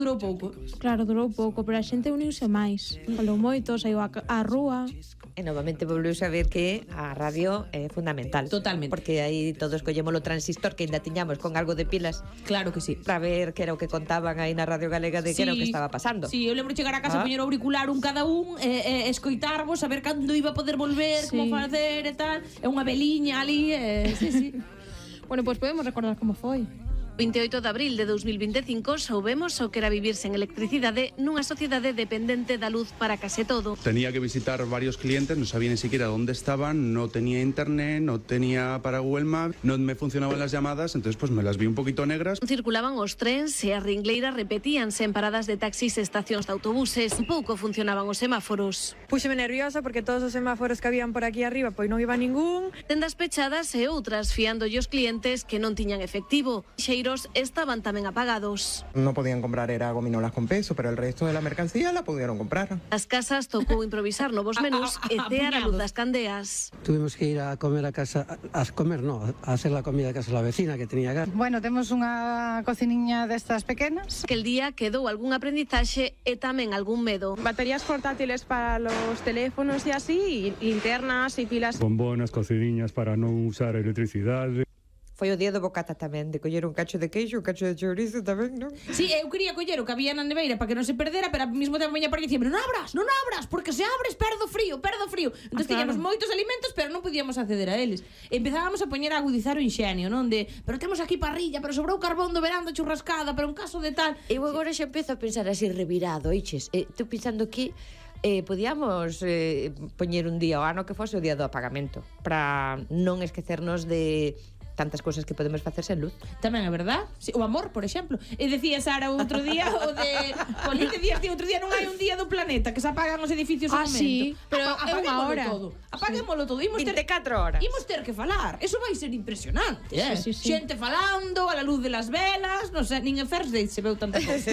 Durou pouco. Claro, durou pouco, pero a xente uniuse máis. Falou moito, saiu á rúa. E novamente volveuse a ver que a radio é fundamental. Totalmente. Porque aí todos collemos o transistor que ainda tiñamos con algo de pilas Claro que sí. para ver que era o que contaban aí na Radio Galega de que era o que estaba pasando. Sí, eu lembro chegar a casa, poñer o auricular un cada un, escoitarvos, saber cando iba a poder volver, como facer e tal. É unha veliña ali, sí. Bueno, pois podemos recordar como foi. 28 de abril de 2025 soubemos o que era vivir sen electricidade nunha sociedade dependente da luz para case todo. Tenía que visitar varios clientes, no sabía ni siquiera dónde estaban, no tenía internet, no tenía para Google Maps, no me funcionaban las llamadas, entonces pues me las vi un poquito negras. Circulaban os trens e as ringleiras repetíanse en paradas de taxis e estacións de autobuses. Pouco funcionaban os semáforos. Púxeme nerviosa porque todos os semáforos que habían por aquí arriba pois non iba ningún. Tendas pechadas e outras fiándolle os clientes que non tiñan efectivo. Xeiros estaban tamén apagados. No podían comprar era gominolas con peso, pero el resto de la mercancía la pudieron comprar. As casas tocou improvisar novos menús e cear a luz das candeas. Tuvimos que ir a comer a casa, a hacer la comida a casa de la vecina que tenía gas. Bueno, temos unha cociniña destas pequenas. Que el día quedou algún aprendizaxe e tamén algún medo. Baterías portátiles para los teléfonos e así, y linternas e pilas. Bombonas, cocidiñas para non usar electricidade. Foi o día do bocata tamén, de coller un cacho de queixo, un cacho de chourizo tamén, non? Sí, eu quería coller o que había na neveira para que non se perdera, pero ao mesmo tempo veña para dicir, non abras, porque se abres perdo frío. Entón tiñamos moitos alimentos, pero non podíamos acceder a eles. Empezábamos a poñer a agudizar o inxenio, non? De, pero temos aquí parrilla, pero sobrou carbón do verán da churrascada, pero un caso de tal. Eu agora xa empezo a pensar así revirado, eiches, tú pensando que podíamos poñer un día ao ano que fose o día do apagamento, para non esquecernos de tantas cousas que podemos facer sen luz. Tamén é verdad. Sí, o amor, por exemplo. E decía Sara outro día, o de Polín, decía outro día non hai un día do planeta que se apagan os edificios un momento. Sí, pero é unha hora. Apaguémolo todo. 24 horas. Imos ter que falar. Eso vai ser impresionante. Sí. Xente falando, a la luz de las velas, non sei, nin en First Date se veu tanta cosa.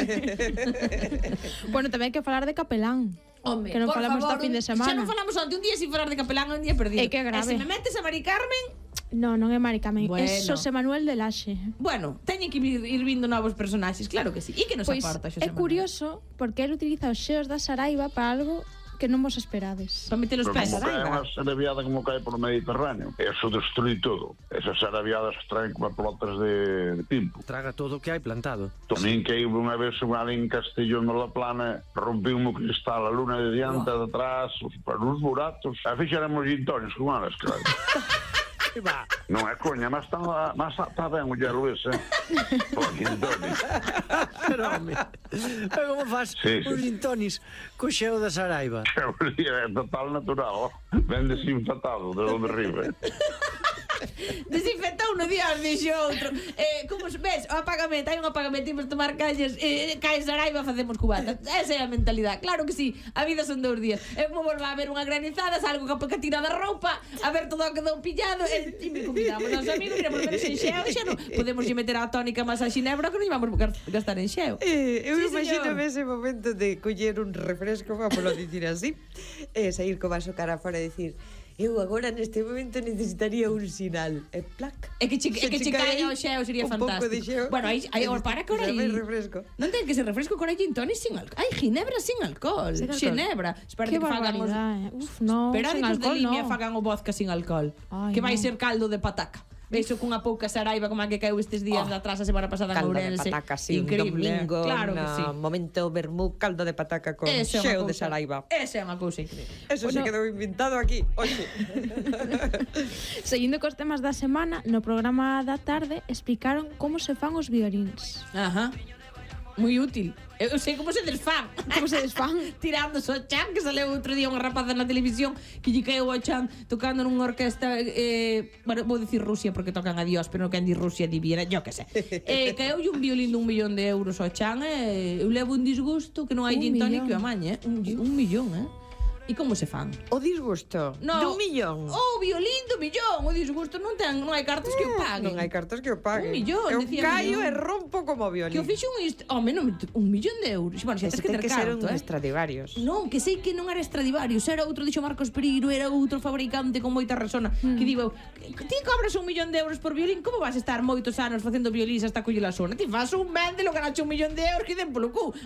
Bueno, tamén hai que falar de Capelán. Home, que non falamos esta fin de semana. Xa non falamos onte, un día sin falar de Capelán, un día perdido. É que grave. E se me metes a Mari Carmen... Non é Mari Carmen, é Xosé Manuel de Laxe. Bueno, teñen que ir vindo novos personaxes, claro que sí. E que nos aporta Xosé Manuel? É curioso porque ele utiliza os xeos da Saraiva para algo que non vos esperades. Para meter os pés. Como cae unha sarabiada como cae polo Mediterráneo, eso destrui todo. Esas sarabiadas traen como pelotas de pimpo. Traga todo o que hai plantado. Tamén que hai unha vez unha ali en Castellón da Plana, rompeu un cristal, a luna de diante, de atrás, os buratos. A fixéramos gintones con elas, claro. Non é coña, mas está ben o Ller Luís, por gintones. Pero, home, como faz os gintones co xeo da Saraiva? É total natural, ben desinfectado de onde arriba. Desinfectou no día, dixo outro. Como ves, o apagamento, hai un apagamento, imos tomar calles, cae Saraiva, facemos cubata. Esa é a mentalidade. Claro que sí, a vida son 2 días. Eu vou volver a ver unha granizada, salgo que tira da roupa, a ver todo o que quedou pillado, e me convidamos aos amigos, mira, por menos en xeo, xa non podemos meter a tónica máis a xinebra que non íbamos gastar en xeo. Eu imagino ese momento de coller un refresco, vamos a dicir así, e sair co vaso cara fora e dicir, eu agora neste momento necesitaría un sinal. E plac. É que che cae o xeo sería fantástico. Bueno, aí para que ora aí. Non ten que ser refresco con gin tonic sin alcohol. Hai ginebra sin alcohol. Xinebra. Espera que fagan os... Uf, no, sin alcohol, de Limia fagan o vodka sin alcohol. Que vai ser caldo de pataca. Veixo cunha pouca Saraiva como a que caeu estes días de atrás a semana pasada en Ourense. Caldo de pataca, sí, increíble, un domingo, claro que sí. Momento vermú, caldo de pataca con xeo de Saraiva. Esa é unha cousa increíble. Eso se quedou inventado aquí, oxe. Seguindo cos temas da semana, no programa da tarde explicaron como se fan os violíns. Ajá. Moi útil. Eu sei como se desfán. Como se desfán? Tirando o chan, que saleu outro día unha rapaza na televisión que lle caeu ao chan tocando nunha orquesta, bueno, vou dicir Rusia porque tocan a Dios, pero non quen di Rusia di Viena, yo que sé. Caeu un violín de 1 millón de euros ao chan, eu levo un disgusto que non hai gin tonic que o amañe, 1 millón, E como se fan? O disgusto no, dun millón. O violín do millón. O disgusto non hai cartas que o paguen. Non hai cartas que o paguen. 1 millón. Eu caio e rompo como violín. Que o fixo un 1 millón de euros. Bueno, xa ten que ser un Stradivarius. Non, que sei que non era Stradivarius. Era outro, dixo Marcos Pereiro, era outro fabricante con moita resona. Que digo, ti cobras 1 millón de euros por violín, como vas a estar moitos anos facendo violíns hasta coller a sona? Ti faz un vende lo ganache 1 millón de euros que den polo cu.